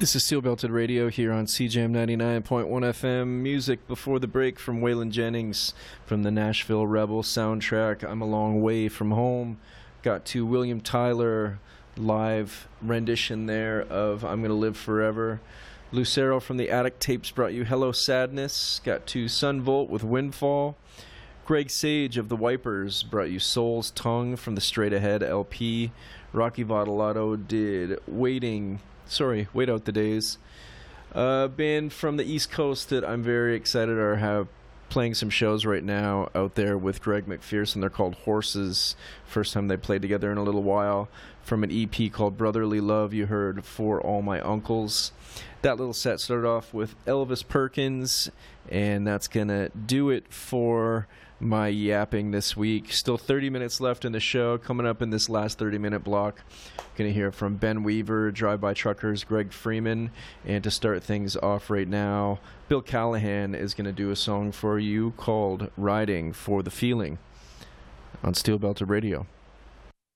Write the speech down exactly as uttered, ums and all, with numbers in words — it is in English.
This is Steel Belted Radio here on C J M ninety-nine point one F M. Music before the break from Waylon Jennings from the Nashville Rebel soundtrack, I'm a Long Way From Home. Got to William Tyler live rendition there of I'm Gonna Live Forever. Lucero from the Attic Tapes brought you Hello Sadness. Got to Sunvolt with Windfall. Greg Sage of the Wipers brought you Soul's Tongue from the Straight Ahead L P. Rocky Votolato did Waiting... Sorry, Wait Out the Days. A uh, band from the East Coast that I'm very excited are have playing some shows right now out there with Greg McPherson. They're called Horses. First time they played together in a little while. From an E P called Brotherly Love, you heard For All My Uncles. That little set started off with Elvis Perkins, and that's going to do it for my yapping this week. Still thirty minutes left in the show. Coming up in this last thirty minute block, going to hear from Ben Weaver, Drive By Truckers, Greg Freeman, and to start things off right now, Bill Callahan is going to do a song for you called Riding for the Feeling on Steel Belted Radio.